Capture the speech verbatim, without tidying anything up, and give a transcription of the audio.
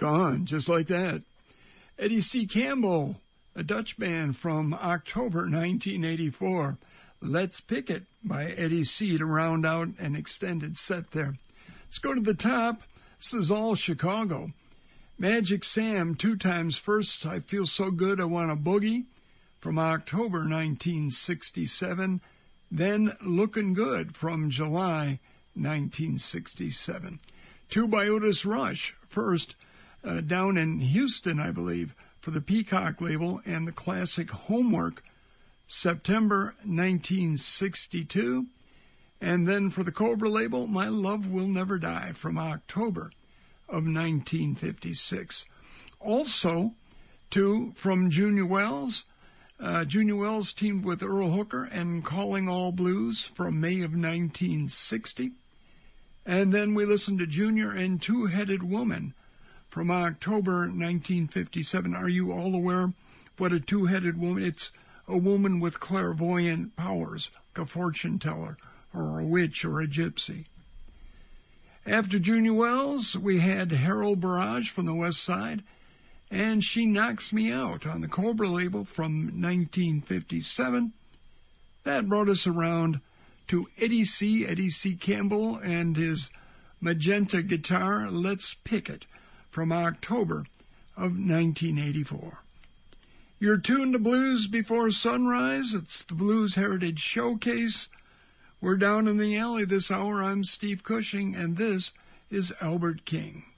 Gone, just like that. Eddie C. Campbell, a Dutch band from October nineteen eighty-four. Let's Pick It by Eddie C. to round out an extended set there. Let's go to the top. This is all Chicago. Magic Sam, Two Times First, I Feel So Good, I Want a Boogie, from October nineteen sixty-seven. Then Lookin' Good from July nineteen sixty-seven. Two by Otis Rush, first uh, down in Houston, I believe, for the Peacock label, and the classic Homework, September nineteen sixty-two. And then for the Cobra label, My Love Will Never Die, from October of nineteen fifty-six. Also, two from Junior Wells. Uh, Junior Wells teamed with Earl Hooker and Calling All Blues from May of nineteen sixty. And then we listened to Junior and Two-Headed Woman from October nineteen fifty-seven. Are you all aware of what a two-headed woman? It's a woman with clairvoyant powers, like a fortune teller or a witch or a gypsy. After Junior Wells, we had Harold Barrage from the West Side, and She Knocks Me Out on the Cobra label from nineteen fifty-seven. That brought us around to Eddie C., Eddie C. Campbell, and his magenta guitar, Let's Pick It, from October of nineteen eighty-four. You're tuned to Blues Before Sunrise. It's the Blues Heritage Showcase. We're down in the alley this hour. I'm Steve Cushing, and this is Albert King.